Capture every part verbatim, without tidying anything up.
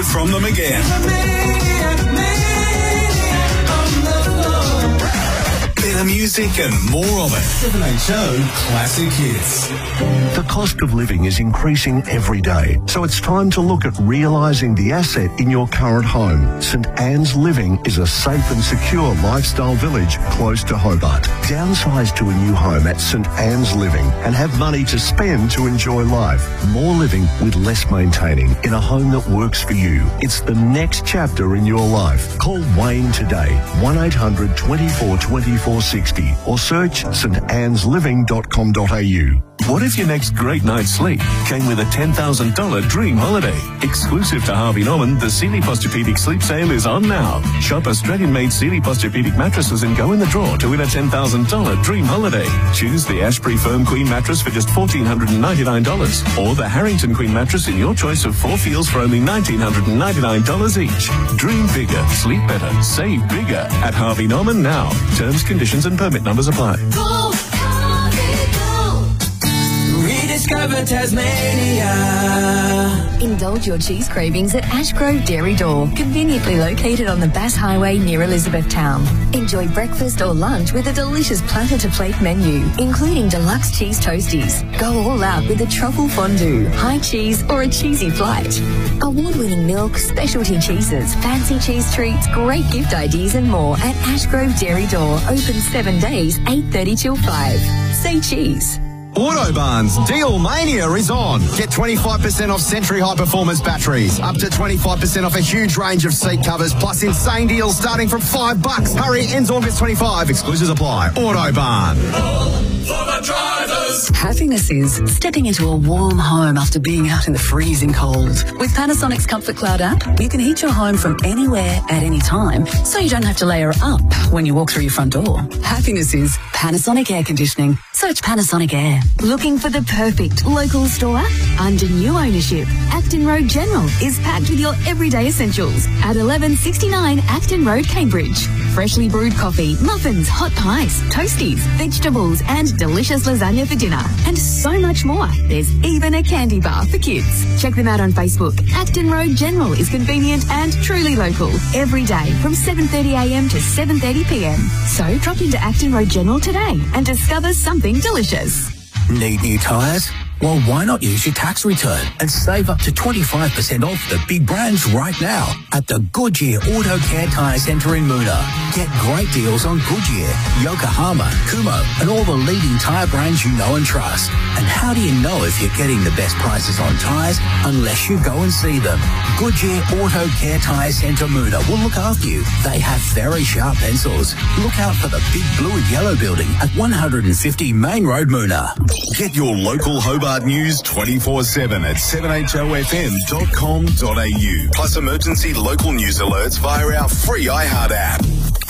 from them again. Better music and more of it. seven H O Classic Hits. The cost of living is increasing every day, so it's time to look at realising the asset in your current home. St Anne's Living is a safe and secure lifestyle village close to Hobart. Downsize to a new home at St Anne's Living and have money to spend to enjoy life. More living with less maintaining in a home that works for you. It's the next chapter in your life. Call Wayne today, one eight hundred twenty-four twenty-four sixty or search st annes living dot com dot a u. What if your next great night's sleep came with a ten thousand dollars dream holiday? Exclusive to Harvey Norman, the Sealy Posturepedic Sleep Sale is on now. Shop Australian-made Sealy Posturepedic mattresses and go in the draw to win a ten thousand dollars dream holiday. Choose the Ashbury Firm Queen mattress for just one thousand four hundred ninety-nine dollars or the Harrington Queen mattress in your choice of four feels for only one thousand nine hundred ninety-nine dollars each. Dream bigger, sleep better, save bigger at Harvey Norman now. Terms, conditions and permit numbers apply. Go, Harvey, go. Rediscover Tasmania. Indulge your cheese cravings at Ashgrove Dairy Door, conveniently located on the Bass Highway near Elizabethtown. Enjoy breakfast or lunch with a delicious platter-to-plate menu, including deluxe cheese toasties. Go all out with a truffle fondue, high cheese or a cheesy flight. Award-winning milk, specialty cheeses, fancy cheese treats, great gift ideas and more at Ashgrove Dairy Door. Open seven days, eight thirty till five. Say cheese. Autobarn's Deal Mania is on. Get twenty-five percent off Century High Performance batteries, up to twenty-five percent off a huge range of seat covers, plus insane deals starting from five bucks. Hurry, ends August twenty-fifth. Exclusions apply. Autobarn. For the drivers. Happiness is stepping into a warm home after being out in the freezing cold. With Panasonic's Comfort Cloud app, you can heat your home from anywhere at any time, so you don't have to layer up when you walk through your front door. Happiness is Panasonic Air Conditioning. Search Panasonic Air. Looking for the perfect local store? Under new ownership, Acton Road General is packed with your everyday essentials at eleven sixty-nine Acton Road, Cambridge. Freshly brewed coffee, muffins, hot pies, toasties, vegetables and delicious lasagna for dinner and so much more. There's even a candy bar for kids. Check them out on Facebook. Acton Road General is convenient and truly local every day from seven thirty a m to seven thirty p m. So drop into Acton Road General today and discover something delicious. Need new tyres? Well, why not use your tax return and save up to twenty-five percent off the big brands right now at the Goodyear Auto Care Tyre Centre in Moona. Get great deals on Goodyear, Yokohama, Kumho and all the leading tyre brands you know and trust. And how do you know if you're getting the best prices on tyres unless you go and see them? Goodyear Auto Care Tyre Centre Moona will look after you. They have very sharp pencils. Look out for the big blue and yellow building at one hundred fifty Main Road, Moona. Get your local Hobart news twenty-four seven at seven h o f m dot com dot a u. Plus emergency local news alerts via our free iHeart app.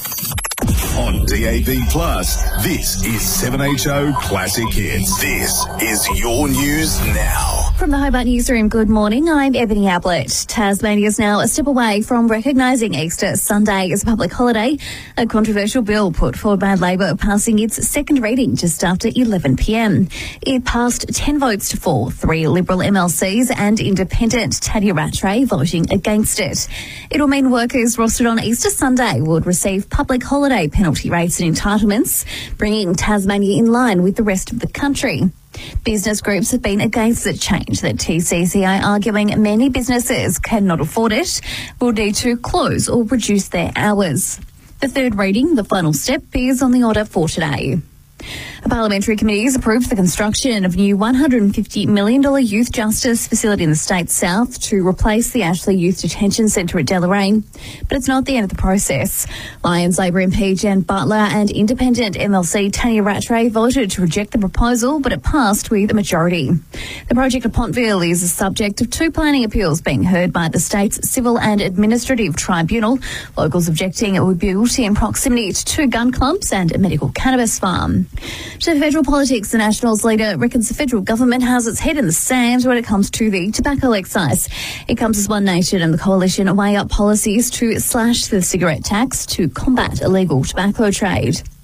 On D A B Plus, this is seven H O Classic Hits. This is your news now. From the Hobart Newsroom, good morning. I'm Ebony Ablett. Tasmania is now a step away from recognising Easter Sunday as a public holiday. A controversial bill put forward by Labor passing its second reading just after eleven p m. It passed ten votes to four, three Liberal M L Cs and independent Tanya Rattray voting against it. It will mean workers rostered on Easter Sunday would receive public holiday penalty rates and entitlements, bringing Tasmania in line with the rest of the country. Business groups have been against the change, the T C C I arguing many businesses cannot afford it, will need to close or reduce their hours. The third reading, the final step, is on the order for today. A parliamentary committee has approved the construction of a new one hundred fifty million dollars youth justice facility in the state's south to replace the Ashley Youth Detention Centre at Deloraine. But it's not the end of the process. Lyons Labor M P Jan Butler and independent M L C Tanya Rattray voted to reject the proposal, but it passed with a majority. The project of Pontville is the subject of two planning appeals being heard by the state's Civil and Administrative Tribunal. Locals objecting it would be built in proximity to two gun clubs and a medical cannabis farm. To federal politics, the Nationals leader reckons the federal government has its head in the sand when it comes to the tobacco excise. It comes as One Nation and the Coalition weigh up policies to slash the cigarette tax to combat illegal tobacco trade.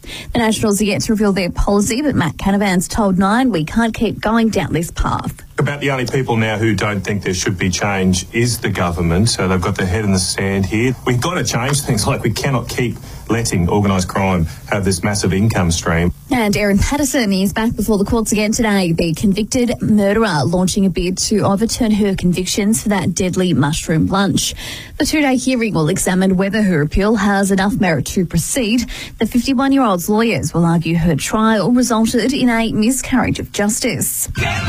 The Nationals are yet to reveal their policy, but Matt Canavan's told Nine we can't keep going down this path. About the only people now who don't think there should be change is the government, so they've got their head in the sand here. We've got to change things, like we cannot keep letting organised crime have this massive income stream. And Aaron Patterson is back before the courts again today. The convicted murderer launching a bid to overturn her convictions for that deadly mushroom lunch. The two-day hearing will examine whether her appeal has enough merit to proceed. The fifty-one-year-old's lawyers will argue her trial resulted in a miscarriage of justice.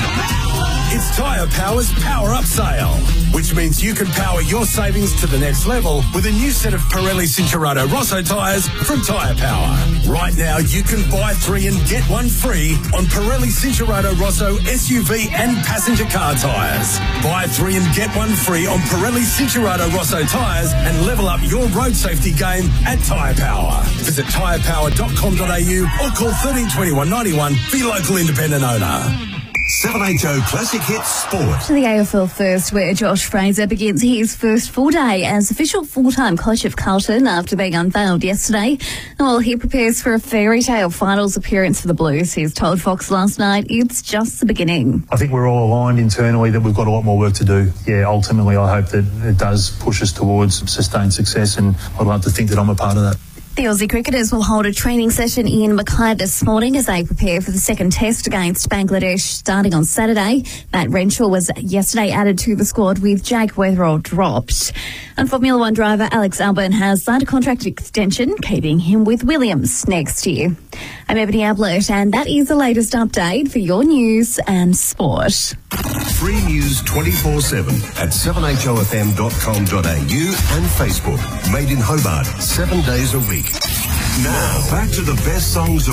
It's Tyre Power's Power Up Sale, which means you can power your savings to the next level with a new set of Pirelli Cincherato Rosso tyres from Tyre Power. Right now, you can buy three and get one free on Pirelli Cincherato Rosso S U V and passenger car tyres. Buy three and get one free on Pirelli Cincherato Rosso tyres and level up your road safety game at Tyre Power. Visit tyre power dot com dot a u or call thirteen twenty-one ninety-one for your local independent owner. seven H O Classic Hits Sport. To the A F L first, where Josh Fraser begins his first full day as official full-time coach of Carlton after being unveiled yesterday. While he prepares for a fairy tale finals appearance for the Blues, he's told Fox last night it's just the beginning. I think we're all aligned internally that we've got a lot more work to do. Yeah, ultimately I hope that it does push us towards sustained success, and I'd like to think that I'm a part of that. The Aussie cricketers will hold a training session in Mackay this morning as they prepare for the second test against Bangladesh starting on Saturday. Matt Renshaw was yesterday added to the squad with Jake Weatherall dropped. And Formula One driver Alex Albon has signed a contract extension, keeping him with Williams next year. I'm Ebony Ablett, and that is the latest update for your news and sport. Free news twenty-four seven at seven h o f m dot com dot a u and Facebook. Made in Hobart, seven days a week. Now, back to the best songs of